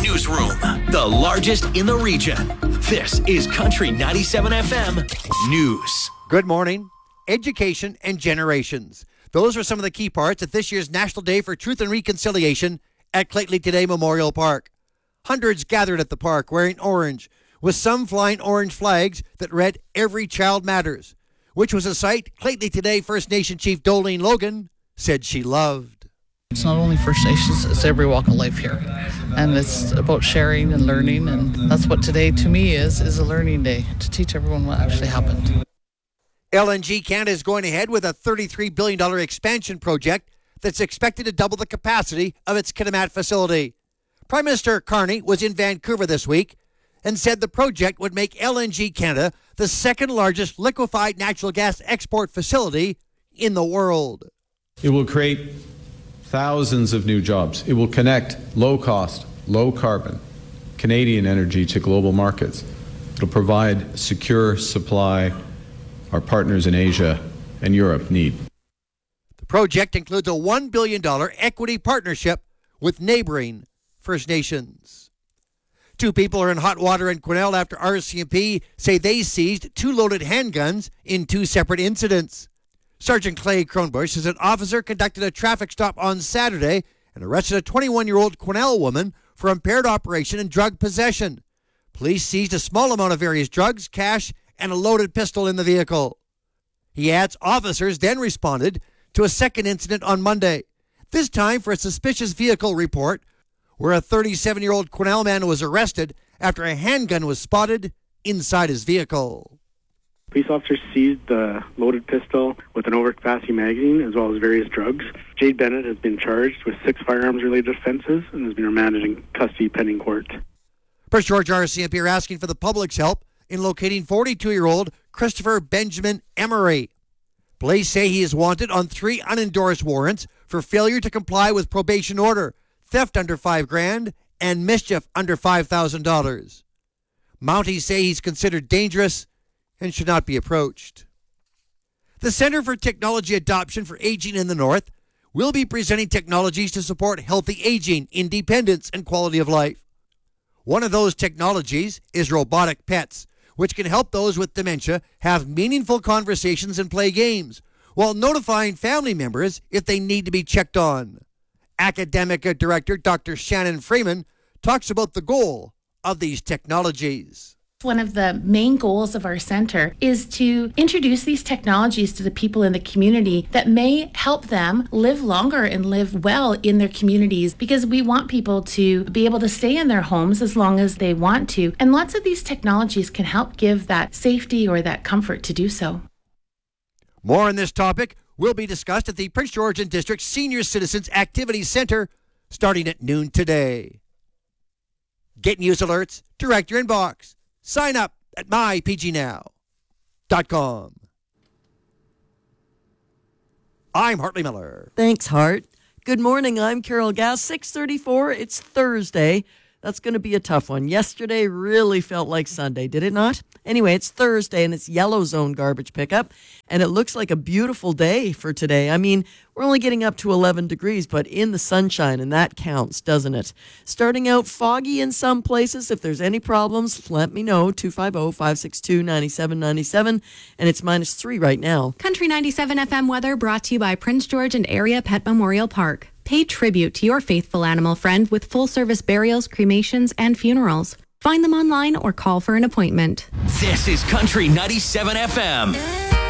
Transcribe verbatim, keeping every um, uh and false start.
newsroom, the largest in the region. This is Country ninety-seven F M News. Good morning. Education and generations. Those are some of the key parts of this year's National Day for Truth and Reconciliation at Claytley Today Memorial Park. Hundreds gathered at the park wearing orange, with some flying orange flags that read "Every Child Matters," which was a sight Claytley Today First Nation Chief Dolene Logan said she loved. It's not only First Nations, it's every walk of life here. And it's about sharing and learning, and that's what today to me is, is a learning day, to teach everyone what actually happened. L N G Canada is going ahead with a thirty-three billion dollars expansion project that's expected to double the capacity of its Kitimat facility. Prime Minister Carney was in Vancouver this week and said the project would make L N G Canada the second largest liquefied natural gas export facility in the world. It will create thousands of new jobs. It will connect low-cost, low-carbon Canadian energy to global markets. It will provide secure supply our partners in Asia and Europe need. The project includes a one billion dollars equity partnership with neighboring First Nations. Two people are in hot water in Quesnel after R C M P say they seized two loaded handguns in two separate incidents. Sergeant Clay Kronbush says an officer conducted a traffic stop on Saturday and arrested a twenty-one-year-old Quesnel woman for impaired operation and drug possession. Police seized a small amount of various drugs, cash, and a loaded pistol in the vehicle. He adds officers then responded to a second incident on Monday, this time for a suspicious vehicle report where a thirty-seven-year-old Quesnel man was arrested after a handgun was spotted inside his vehicle. Police officers seized the loaded pistol with an overcapacity magazine as well as various drugs. Jade Bennett has been charged with six firearms-related offences and has been remanded in custody pending court. Prince George R C M P are asking for the public's help in locating forty-two-year-old Christopher Benjamin Emery. Police say he is wanted on three unendorsed warrants for failure to comply with probation order, theft under five grand, and mischief under five thousand dollars. Mounties say he's considered dangerous and should not be approached. The Centre for Technology Adoption for Aging in the North will be presenting technologies to support healthy aging, independence, and quality of life. One of those technologies is robotic pets, which can help those with dementia have meaningful conversations and play games, while notifying family members if they need to be checked on. Academic Director Doctor Shannon Freeman talks about the goal of these technologies. One of the main goals of our centre is to introduce these technologies to the people in the community that may help them live longer and live well in their communities, because we want people to be able to stay in their homes as long as they want to. And lots of these technologies can help give that safety or that comfort to do so. More on this topic will be discussed at the Prince George and District Senior Citizens Activity Centre starting at noon today. Get news alerts direct your inbox. Sign up at my p g now dot com. I'm Hartley Miller. Thanks, Hart. Good morning. I'm Carol Gass. six thirty-four. It's Thursday. That's going to be a tough one. Yesterday really felt like Sunday, did it not? Anyway, it's Thursday and it's yellow zone garbage pickup, and it looks like a beautiful day for today. I mean, we're only getting up to eleven degrees, but in the sunshine, and that counts, doesn't it? Starting out foggy in some places. If there's any problems, let me know. two five zero, five six two, nine seven nine seven, and it's minus three right now. Country ninety-seven F M weather brought to you by Prince George and Area Pet Memorial Park. Pay tribute to your faithful animal friend with full-service burials, cremations, and funerals. Find them online or call for an appointment. This is Country ninety-seven F M.